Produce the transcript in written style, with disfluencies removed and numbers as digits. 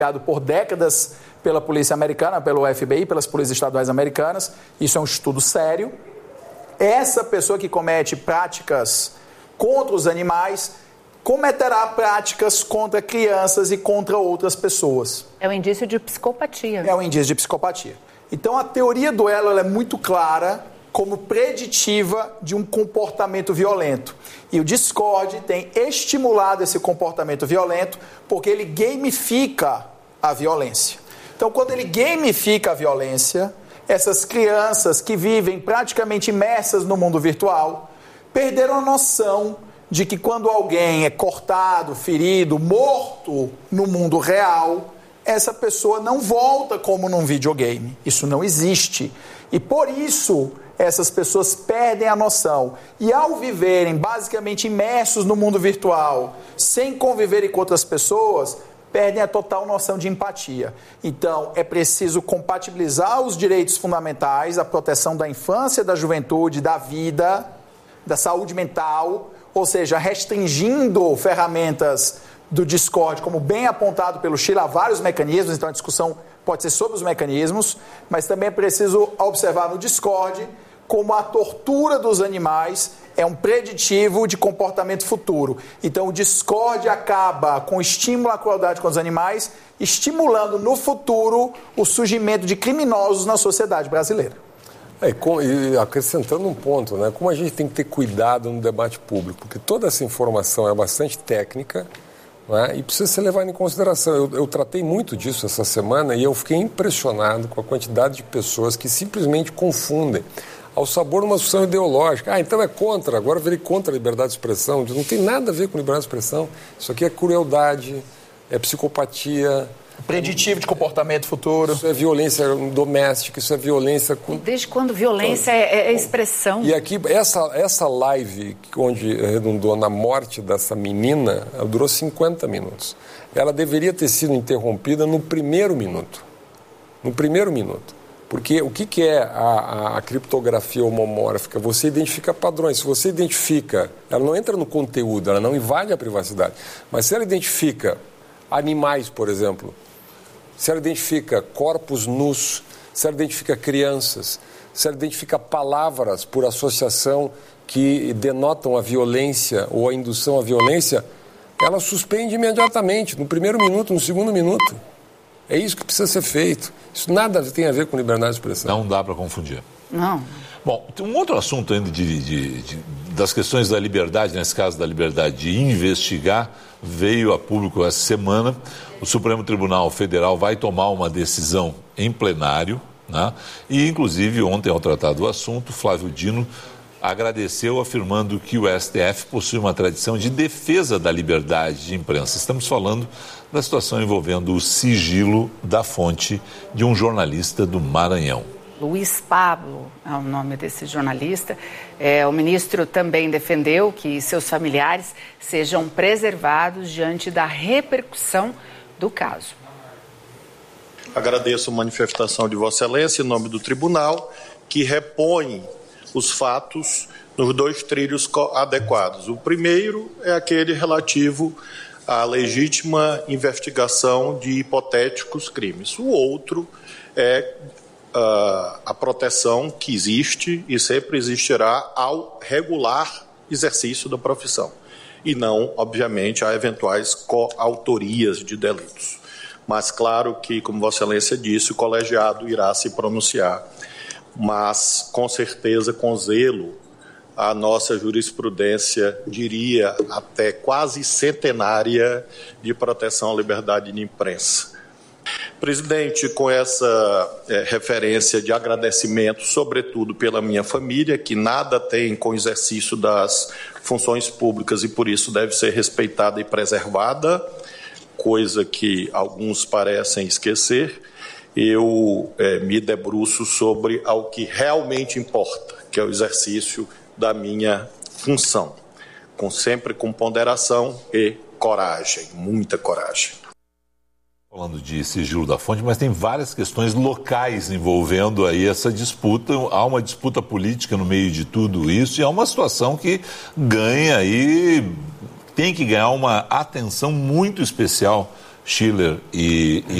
por décadas pela polícia americana, pelo FBI, pelas polícias estaduais americanas. Isso é um estudo sério. Essa pessoa que comete práticas contra os animais cometerá práticas contra crianças e contra outras pessoas. É um indício de psicopatia. É um indício de psicopatia. Então, a teoria do elo ela é muito clara como preditiva de um comportamento violento. E o Discord tem estimulado esse comportamento violento porque ele gamifica a violência. Então, quando ele gamifica a violência, essas crianças que vivem praticamente imersas no mundo virtual perderam a noção de que quando alguém é cortado, ferido, morto no mundo real, essa pessoa não volta como num videogame. Isso não existe. E por isso essas pessoas perdem a noção. E ao viverem basicamente imersos no mundo virtual, sem conviverem com outras pessoas, perdem a total noção de empatia. Então, é preciso compatibilizar os direitos fundamentais, a proteção da infância, da juventude, da vida, da saúde mental, ou seja, restringindo ferramentas do Discord, como bem apontado pelo Chile, há vários mecanismos, então a discussão pode ser sobre os mecanismos, mas também é preciso observar no Discord como a tortura dos animais é um preditivo de comportamento futuro. Então o Discord acaba com o estímulo à crueldade com os animais, estimulando no futuro o surgimento de criminosos na sociedade brasileira. E acrescentando um ponto, né? Como a gente tem que ter cuidado no debate público, porque toda essa informação é bastante técnica, né? E precisa ser levada em consideração. Eu tratei muito disso essa semana e eu fiquei impressionado com a quantidade de pessoas que simplesmente confundem ao sabor uma discussão ideológica. Então é contra, agora eu virei contra a liberdade de expressão. Não tem nada a ver com liberdade de expressão. Isso aqui é crueldade, é psicopatia. Preditivo de comportamento futuro. Isso é violência doméstica, isso é violência... Desde quando violência é expressão? E aqui, essa live, onde redundou na morte dessa menina, ela durou 50 minutos. Ela deveria ter sido interrompida no primeiro minuto. No primeiro minuto. Porque o que é a criptografia homomórfica? Você identifica padrões. Se você identifica, ela não entra no conteúdo, ela não invade a privacidade. Mas se ela identifica animais, por exemplo, se ela identifica corpos nus, se ela identifica crianças, se ela identifica palavras por associação que denotam a violência ou a indução à violência, ela suspende imediatamente, no primeiro minuto, no segundo minuto. É isso que precisa ser feito. Isso nada tem a ver com liberdade de expressão. Não dá para confundir. Não. Bom, tem um outro assunto ainda das questões da liberdade, nesse caso da liberdade de investigar, veio a público essa semana. O Supremo Tribunal Federal vai tomar uma decisão em plenário, né? E, inclusive, ontem, ao tratar do assunto, Flávio Dino agradeceu, afirmando que o STF possui uma tradição de defesa da liberdade de imprensa. Estamos falando da situação envolvendo o sigilo da fonte de um jornalista do Maranhão. Luiz Pablo é o nome desse jornalista. O ministro também defendeu que seus familiares sejam preservados diante da repercussão do caso. Agradeço a manifestação de Vossa Excelência em nome do Tribunal, que repõe os fatos nos dois trilhos adequados. O primeiro é aquele relativo à legítima investigação de hipotéticos crimes. O outro é a proteção que existe e sempre existirá ao regular exercício da profissão, e não, obviamente, a eventuais coautorias de delitos. Mas claro que, como Vossa Excelência disse, o colegiado irá se pronunciar, mas com certeza, com zelo, a nossa jurisprudência, diria até quase centenária, de proteção à liberdade de imprensa. Presidente, com essa referência de agradecimento, sobretudo pela minha família, que nada tem com o exercício das funções públicas e por isso deve ser respeitada e preservada, coisa que alguns parecem esquecer, eu me debruço sobre o que realmente importa, que é o exercício da minha função, sempre com ponderação e coragem, muita coragem. Falando de sigilo da fonte, mas tem várias questões locais envolvendo aí essa disputa. Há uma disputa política no meio de tudo isso e há uma situação que ganha aí, tem que ganhar uma atenção muito especial Schiller e